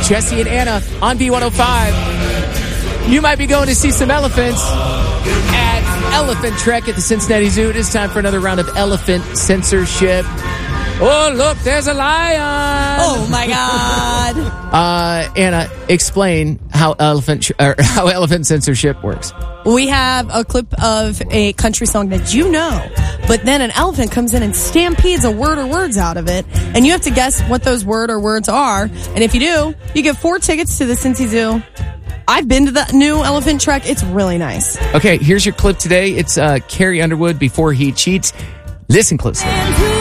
Jesse and Anna on B105. You might be going to see some elephants at Elephant Trek at the Cincinnati Zoo. It is time for another round of elephant censorship. Oh, look, there's a lion. Oh, my God. Anna, explain how elephant censorship works. We have a clip of a country song that you know, but then an elephant comes in and stampedes a word or words out of it, and you have to guess what those word or words are. And if you do, you get 4 tickets to the Cincy Zoo. I've been to the new Elephant Trek. It's really nice. Okay, here's your clip today. It's Carrie Underwood before he cheats. Listen closely.